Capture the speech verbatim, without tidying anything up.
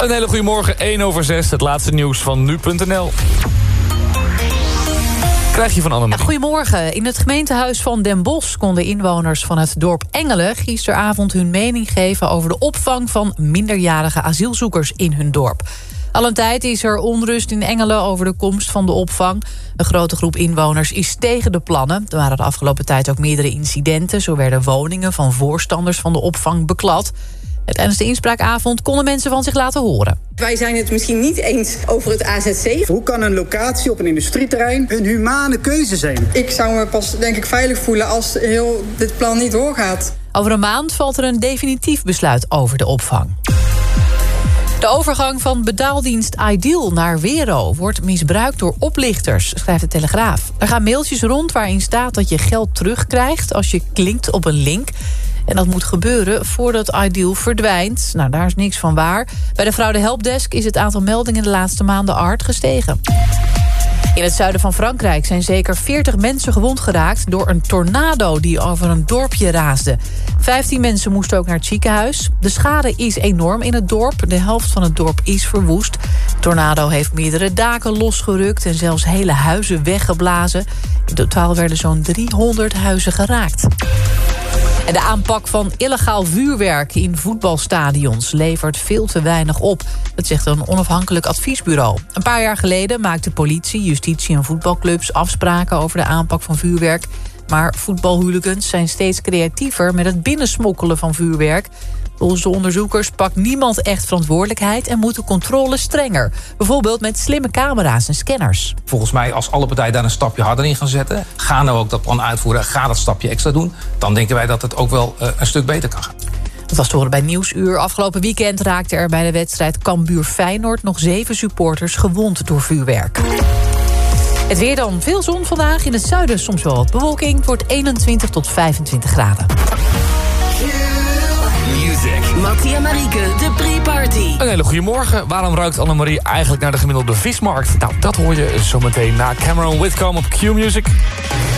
Een hele goede morgen, één over zes. Het laatste nieuws van nu punt n l. Krijg je van Annemarie. Ja, goedemorgen. In het gemeentehuis van Den Bosch konden inwoners van het dorp Engelen gisteravond hun mening geven over de opvang van minderjarige asielzoekers in hun dorp. Al een tijd is er onrust in Engelen over de komst van de opvang. Een grote groep inwoners is tegen de plannen. Er waren de afgelopen tijd ook meerdere incidenten. Zo werden woningen van voorstanders van de opvang beklad. Tijdens de inspraakavond konden mensen van zich laten horen. Wij zijn het misschien niet eens over het A Z C. Hoe kan een locatie op een industrieterrein een humane keuze zijn? Ik zou me pas, denk ik, veilig voelen als heel dit plan niet doorgaat. Over een maand valt er een definitief besluit over de opvang. De overgang van betaaldienst Ideal naar Wero wordt misbruikt door oplichters, schrijft de Telegraaf. Er gaan mailtjes rond waarin staat dat je geld terugkrijgt als je klikt op een link. En dat moet gebeuren voordat Ideal verdwijnt. Nou, daar is niks van waar. Bij de fraude helpdesk is het aantal meldingen de laatste maanden hard gestegen. In het zuiden van Frankrijk zijn zeker veertig mensen gewond geraakt door een tornado die over een dorpje raasde. vijftien mensen moesten ook naar het ziekenhuis. De schade is enorm in het dorp. De helft van het dorp is verwoest. De tornado heeft meerdere daken losgerukt en zelfs hele huizen weggeblazen. In totaal werden zo'n driehonderd huizen geraakt. En de aanpak van illegaal vuurwerk in voetbalstadions levert veel te weinig op. Dat zegt een onafhankelijk adviesbureau. Een paar jaar geleden maakte politie, justitie en voetbalclubs afspraken over de aanpak van vuurwerk. Maar voetbalhooligans zijn steeds creatiever met het binnensmokkelen van vuurwerk. Volgens de onderzoekers pakt niemand echt verantwoordelijkheid en moet de controle strenger. Bijvoorbeeld met slimme camera's en scanners. Volgens mij, als alle partijen daar een stapje harder in gaan zetten, gaan nou ook dat plan uitvoeren, ga dat stapje extra doen, dan denken wij dat het ook wel uh, een stuk beter kan gaan. Dat was te horen bij Nieuwsuur. Afgelopen weekend raakte er bij de wedstrijd Cambuur-Feyenoord nog zeven supporters gewond door vuurwerk. Het weer dan. Veel zon vandaag. In het zuiden soms wel wat bewolking. Het wordt eenentwintig tot vijfentwintig graden. Mattie en Marieke, de pre-party. Een hele goede morgen. Waarom ruikt Annemarie eigenlijk naar de gemiddelde vismarkt? Nou, dat hoor je zometeen na Cameron Whitcomb op Q Music.